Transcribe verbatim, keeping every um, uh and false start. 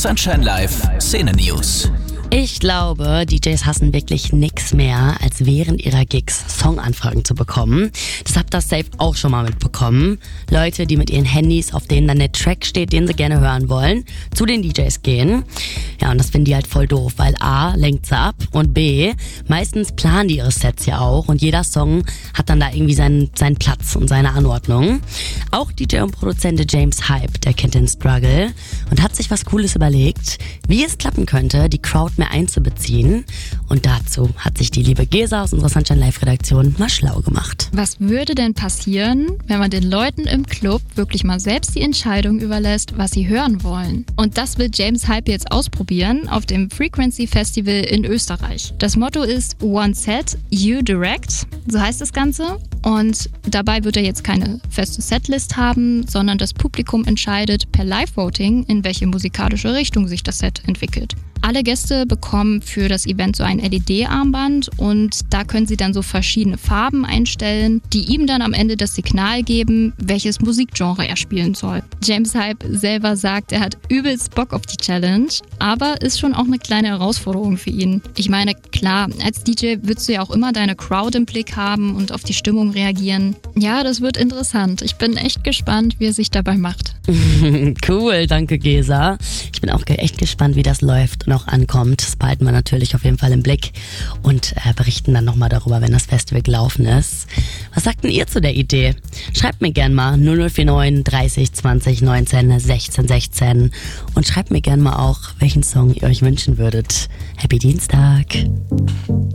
Sunshine Live Szene News. Ich glaube, D Js hassen wirklich nix mehr, als während ihrer Gigs Songanfragen zu bekommen. Das habt ihr safe auch schon mal mitbekommen. Leute, die mit ihren Handys, auf denen dann der Track steht, den sie gerne hören wollen, zu den D Js gehen. Ja, und das finden die halt voll doof, weil A, lenkt sie ab und B, meistens planen die ihre Sets ja auch und jeder Song hat dann da irgendwie seinen, seinen Platz und seine Anordnung. Auch D J und Produzent James Hype, der kennt den Struggle und hat sich was Cooles überlegt, wie es klappen könnte, die Crowd mehr einzubeziehen. Und dazu hat sich die liebe Gesa aus unserer Sunshine Live Redaktion mal schlau gemacht. Was würde denn passieren, wenn man den Leuten im Club wirklich mal selbst die Entscheidung überlässt, was sie hören wollen? Und das will James Hype jetzt ausprobieren auf dem Frequency Festival in Österreich. Das Motto ist One Set, You Direct, so heißt das Ganze. Und dabei wird er jetzt keine feste Setlist haben, sondern das Publikum entscheidet per Live-Voting, in welche musikalische Richtung sich das Set entwickelt. Alle Gäste bekommen für das Event so ein L E D-Armband und da können sie dann so verschiedene Farben einstellen, die ihm dann am Ende das Signal geben, welches Musikgenre er spielen soll. James Hype selber sagt, er hat übelst Bock auf die Challenge, aber ist schon auch eine kleine Herausforderung für ihn. Ich meine, klar, als D J willst du ja auch immer deine Crowd im Blick haben und auf die Stimmung reagieren. Ja, das wird interessant. Ich bin echt gespannt, wie er sich dabei macht. Cool, danke Gesa. Ich bin auch echt gespannt, wie das läuft und auch ankommt. Das behalten wir natürlich auf jeden Fall im Blick und äh, berichten dann nochmal darüber, wenn das Festival gelaufen ist. Was sagt denn ihr zu der Idee? Schreibt mir gern mal null null vier neun dreißig zwanzig neunzehn sechzehn sechzehn und schreibt mir gern mal auch, welchen Song ihr euch wünschen würdet. Happy Dienstag!